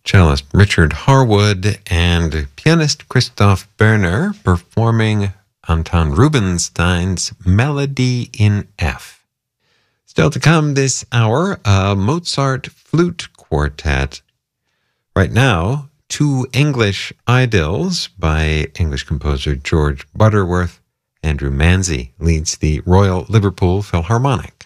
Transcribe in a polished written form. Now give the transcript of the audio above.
cellist Richard Harwood and pianist Christoph Berner performing Anton Rubinstein's Melody in F. Still to come this hour, a Mozart flute quartet. Right now, two English idylls by English composer George Butterworth. Andrew Manzi leads the Royal Liverpool Philharmonic.